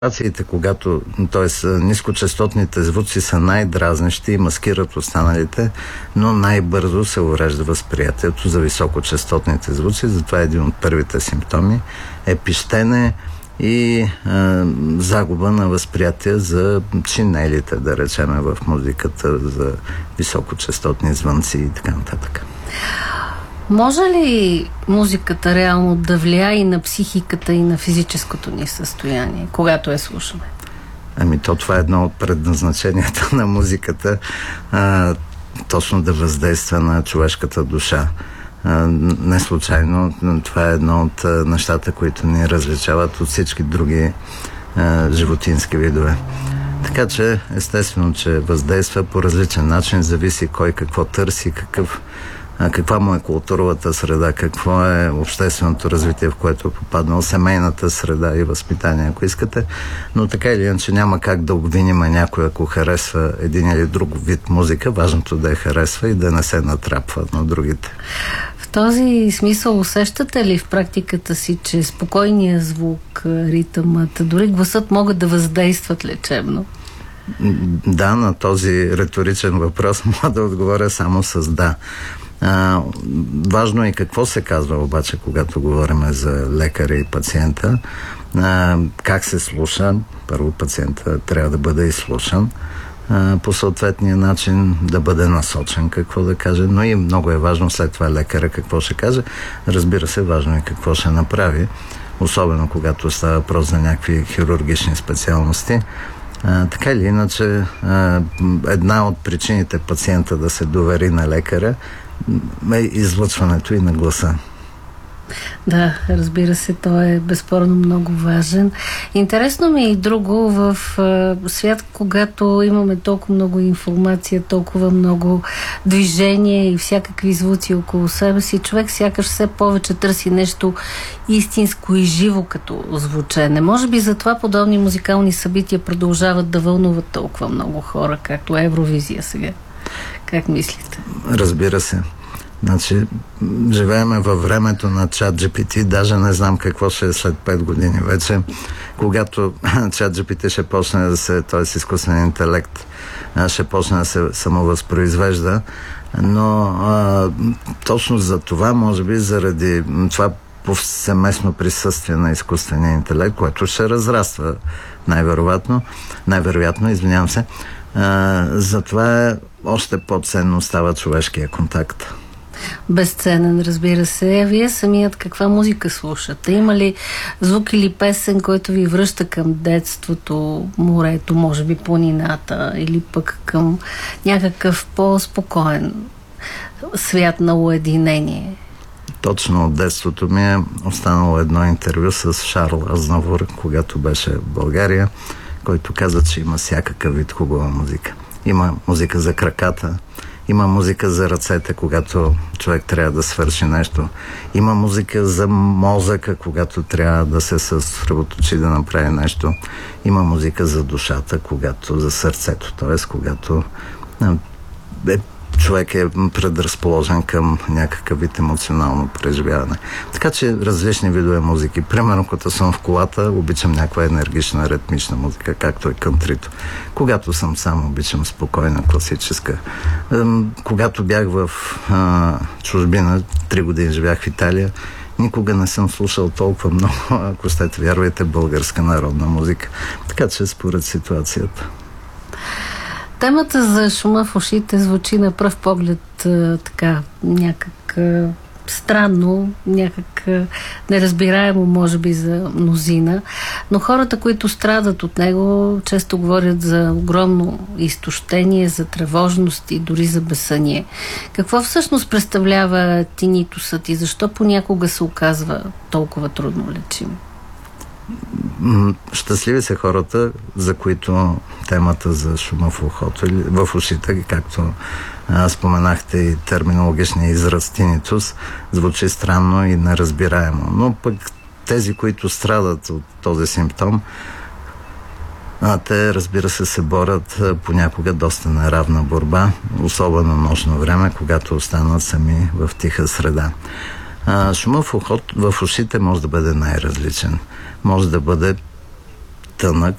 Когато, т.е. нискочастотните звуци са най-дразнещи и маскират останалите, но най-бързо се уврежда възприятието за високочастотните звуци. Затова един от първите симптоми е пищене и загуба на възприятие за чинелите, да речеме, в музиката, за високочастотни звънци и така нататък. Може ли музиката реално да влияе и на психиката, и на физическото ни състояние, когато я слушаме? Това е едно от предназначенията на музиката, точно да въздейства на човешката душа. Не случайно, това е едно от нещата, които ни различават от всички други животински видове. Така че, естествено, че въздейства по различен начин, зависи кой какво търси, каква му е културовата среда, какво е общественото развитие, в което е попаднал, семейната среда и възпитание, ако искате. Но така или иначе няма как да обвиним някой, ако харесва един или друг вид музика. Важното да я харесва и да не се натрапва на другите. В този смисъл усещате ли в практиката си, че спокойният звук, ритъмът, дори гласът могат да въздействат лечебно? Да, на този риторичен въпрос мога да отговоря само с да. Важно е какво се казва обаче, когато говорим за лекаря и пациента. Как се слуша. Първо, пациента трябва да бъде изслушан по съответния начин, да бъде насочен какво да каже, но и много е важно след това лекаря какво ще каже. Разбира се, важно е какво ще направи, особено когато става въпрос за някакви хирургични специалности. Така или иначе, една от причините пациента да се довери на лекаря е излъчването и на гласа. Да, разбира се, той е безспорно много важен. Интересно ми е и друго, в свят, когато имаме толкова много информация, толкова много движение и всякакви звуци около себе си, човек сякаш все повече търси нещо истинско и живо като звучене. Може би затова подобни музикални събития продължават да вълнуват толкова много хора, както Евровизия сега. Как мислите? Разбира се. Живееме във времето на ChatGPT, даже не знам какво ще е след 5 години вече, когато ChatGPT ще почне да се, т.е. изкуствен интелект ще почне да се самовъзпроизвежда, но точно за това, може би заради това повсеместно присъствие на изкуствения интелект, което ще разраства най-вероятно, извинявам се, затова още по-ценно става човешкия контакт. Безценен, разбира се. Вие самият каква музика слушате? Има ли звук или песен, който ви връща към детството, морето, може би планината, или пък към някакъв по-спокоен свят на уединение? Точно от детството ми е останало едно интервю с Шарл Азнавур, когато беше в България, който каза, че има всякакъв вид хубава музика. Има музика за краката, има музика за ръцете, когато човек трябва да свърши нещо. Има музика за мозъка, когато трябва да се съсредоточи да направи нещо. Има музика за душата, за сърцето, т.е. когато човек е предразположен към някакъв вид емоционално преживяване. Така че различни видове музики. Примерно, като съм в колата, обичам някаква енергична, ритмична музика, както е кънтрито. Когато съм сам, обичам спокойна, класическа. Когато бях в чужбина, 3 години живях в Италия, никога не съм слушал толкова много, ако щете вярвайте, българска народна музика. Така че според ситуацията. Темата за шума в ушите звучи на пръв поглед така някак странно, някак неразбираемо, може би, за мнозина, но хората, които страдат от него, често говорят за огромно изтощение, за тревожност и дори за безсъние. Какво всъщност представлява тинитусът и защо понякога се оказва толкова трудно лечим? Щастливи са хората, за които темата за шума в ухото или в ушите, както споменахте и терминологичния израз тинитус, звучи странно и неразбираемо. Но пък тези, които страдат от този симптом, те, разбира се борят понякога доста неравна борба, особено нощно време, когато останат сами в тиха среда. Шума в ушите може да бъде най-различен. Може да бъде тънък,